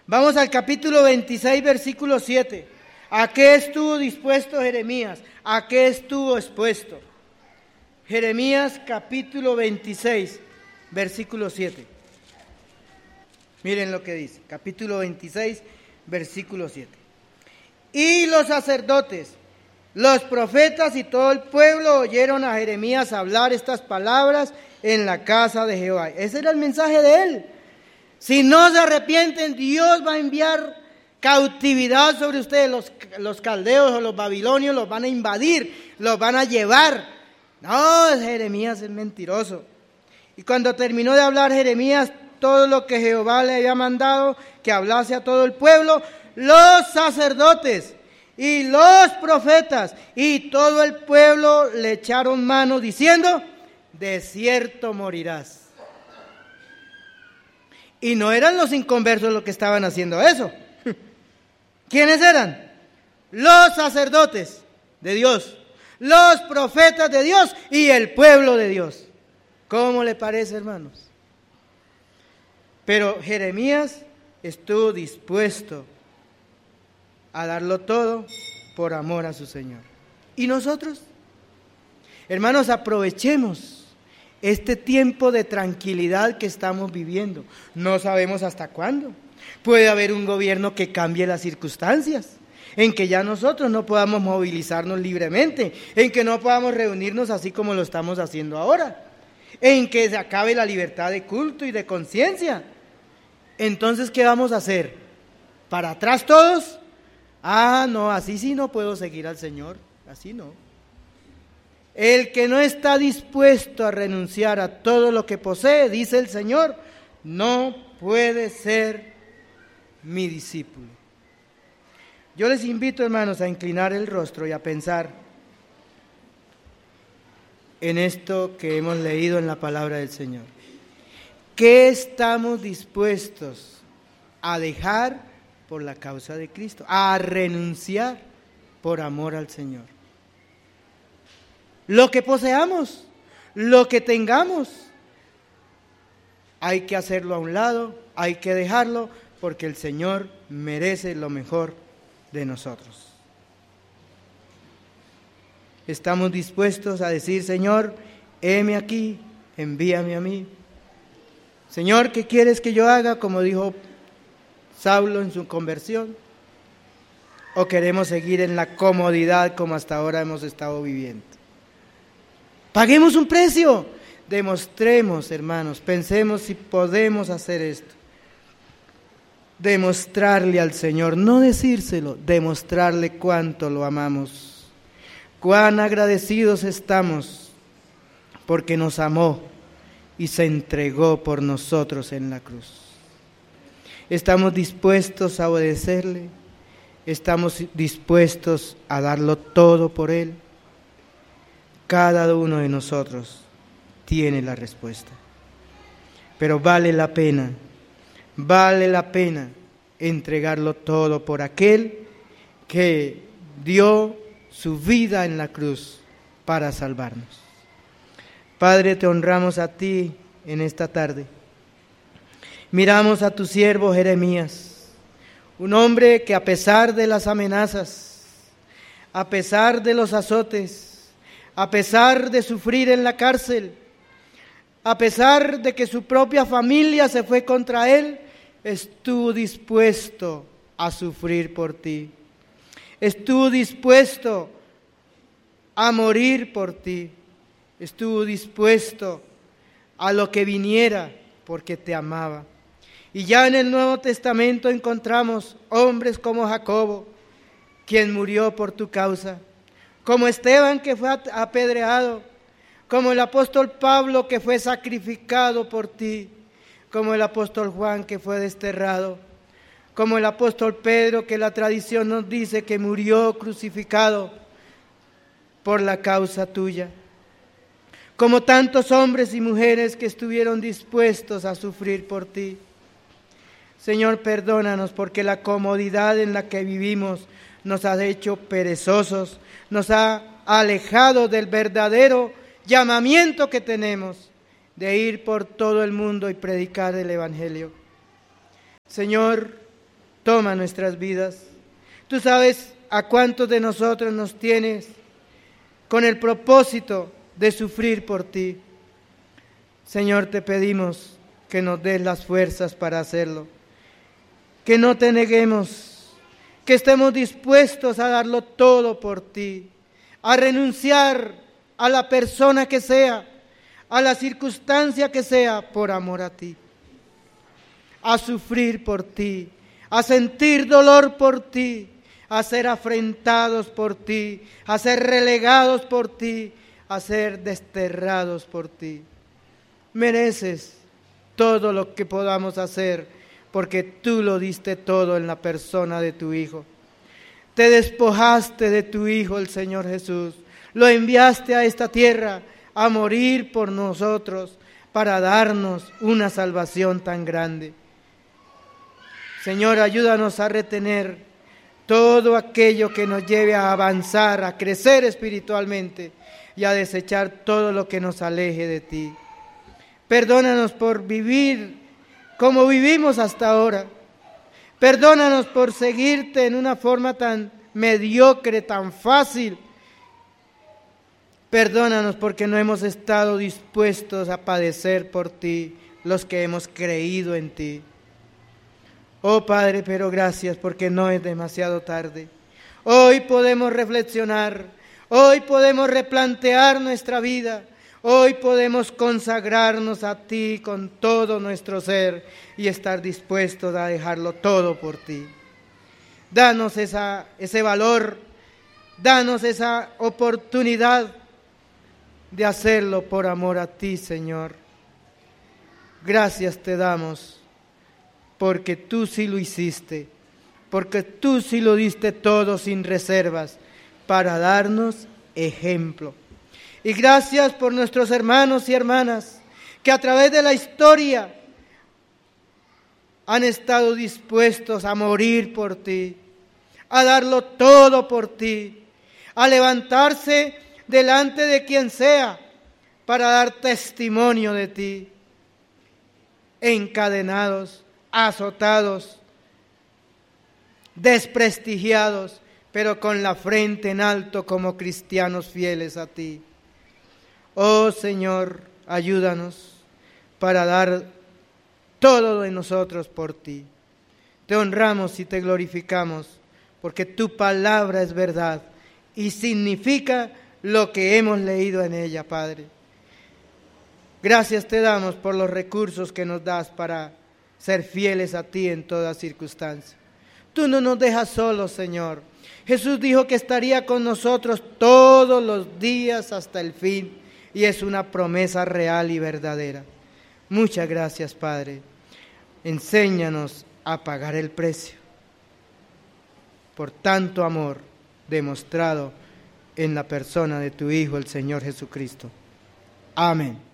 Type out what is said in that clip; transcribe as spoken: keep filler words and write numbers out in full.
Vamos al capítulo veintiséis, versículo siete. ¿A qué estuvo dispuesto Jeremías? ¿A qué estuvo expuesto? Jeremías capítulo veintiséis, versículo siete. Miren lo que dice, capítulo veintiséis, versículo siete. Y los sacerdotes, los profetas y todo el pueblo oyeron a Jeremías hablar estas palabras en la casa de Jehová. Ese era el mensaje de él. Si no se arrepienten, Dios va a enviar cautividad sobre ustedes. Los, los caldeos o los babilonios los van a invadir, los van a llevar. No, Jeremías es mentiroso. Y cuando terminó de hablar Jeremías todo lo que Jehová le había mandado que hablase a todo el pueblo, los sacerdotes y los profetas y todo el pueblo le echaron mano diciendo: de cierto morirás. Y no eran los inconversos los que estaban haciendo eso. ¿Quiénes eran? Los sacerdotes de Dios, los profetas de Dios y el pueblo de Dios. ¿Cómo le parece, hermanos? Pero Jeremías estuvo dispuesto a darlo todo por amor a su Señor. ¿Y nosotros? Hermanos, aprovechemos este tiempo de tranquilidad que estamos viviendo. No sabemos hasta cuándo. Puede haber un gobierno que cambie las circunstancias, en que ya nosotros no podamos movilizarnos libremente, en que no podamos reunirnos así como lo estamos haciendo ahora, en que se acabe la libertad de culto y de conciencia. Entonces, ¿qué vamos a hacer? ¿Para atrás todos? Ah, no, así sí no puedo seguir al Señor, así no. El que no está dispuesto a renunciar a todo lo que posee, dice el Señor, no puede ser mi discípulo. Yo les invito, hermanos, a inclinar el rostro y a pensar en esto que hemos leído en la palabra del Señor. ¿Qué estamos dispuestos a dejar por la causa de Cristo? A renunciar por amor al Señor. Lo que poseamos, lo que tengamos, hay que hacerlo a un lado, hay que dejarlo, porque el Señor merece lo mejor de nosotros. Estamos dispuestos a decir: Señor, heme aquí, envíame a mí. Señor, ¿qué quieres que yo haga? Como dijo Saulo en su conversión. ¿O queremos seguir en la comodidad como hasta ahora hemos estado viviendo? Paguemos un precio. Demostremos, hermanos, pensemos si podemos hacer esto. Demostrarle al Señor, no decírselo, demostrarle cuánto lo amamos. Cuán agradecidos estamos porque nos amó y se entregó por nosotros en la cruz. Estamos dispuestos a obedecerle, estamos dispuestos a darlo todo por Él. Cada uno de nosotros tiene la respuesta. Pero vale la pena, vale la pena entregarlo todo por aquel que dio su vida en la cruz para salvarnos. Padre, te honramos a ti en esta tarde. Miramos a tu siervo Jeremías, un hombre que a pesar de las amenazas, a pesar de los azotes, a pesar de sufrir en la cárcel, a pesar de que su propia familia se fue contra él, estuvo dispuesto a sufrir por ti. Estuvo dispuesto a morir por ti. Estuvo dispuesto a lo que viniera porque te amaba. Y ya en el Nuevo Testamento encontramos hombres como Jacobo, quien murió por tu causa, como Esteban, que fue apedreado, como el apóstol Pablo, que fue sacrificado por ti, como el apóstol Juan, que fue desterrado, como el apóstol Pedro, que la tradición nos dice que murió crucificado por la causa tuya, como tantos hombres y mujeres que estuvieron dispuestos a sufrir por ti. Señor, perdónanos porque la comodidad en la que vivimos nos ha hecho perezosos, nos ha alejado del verdadero llamamiento que tenemos de ir por todo el mundo y predicar el Evangelio. Señor, toma nuestras vidas. Tú sabes a cuántos de nosotros nos tienes con el propósito de sufrir por ti. Señor, te pedimos que nos des las fuerzas para hacerlo, que no te neguemos, que estemos dispuestos a darlo todo por ti, a renunciar a la persona que sea, a la circunstancia que sea, por amor a ti, a sufrir por ti, a sentir dolor por ti, a ser afrentados por ti, a ser relegados por ti, a ser desterrados por ti. Mereces todo lo que podamos hacer, porque tú lo diste todo en la persona de tu Hijo. Te despojaste de tu Hijo, el Señor Jesús. Lo enviaste a esta tierra a morir por nosotros, para darnos una salvación tan grande. Señor, ayúdanos a retener todo aquello que nos lleve a avanzar, a crecer espiritualmente y a desechar todo lo que nos aleje de ti. Perdónanos por vivir como vivimos hasta ahora. Perdónanos por seguirte en una forma tan mediocre, tan fácil. Perdónanos porque no hemos estado dispuestos a padecer por ti, los que hemos creído en ti. Oh Padre, pero gracias porque no es demasiado tarde. Hoy podemos reflexionar, hoy podemos replantear nuestra vida, hoy podemos consagrarnos a ti con todo nuestro ser y estar dispuestos a dejarlo todo por ti. Danos esa, ese valor, danos esa oportunidad de hacerlo por amor a ti, Señor. Gracias te damos, porque tú sí lo hiciste, porque tú sí lo diste todo sin reservas, para darnos ejemplo. Y gracias por nuestros hermanos y hermanas, que a través de la historia han estado dispuestos a morir por ti, a darlo todo por ti, a levantarse delante de quien sea para dar testimonio de ti, encadenados, azotados, desprestigiados, pero con la frente en alto como cristianos fieles a ti. Oh Señor, ayúdanos para dar todo de nosotros por ti. Te honramos y te glorificamos, porque tu palabra es verdad y significa lo que hemos leído en ella, Padre. Gracias te damos por los recursos que nos das para ser fieles a ti en toda circunstancia. Tú no nos dejas solos, Señor. Jesús dijo que estaría con nosotros todos los días hasta el fin, y es una promesa real y verdadera. Muchas gracias, Padre. Enséñanos a pagar el precio por tanto amor demostrado en la persona de tu Hijo, el Señor Jesucristo. Amén.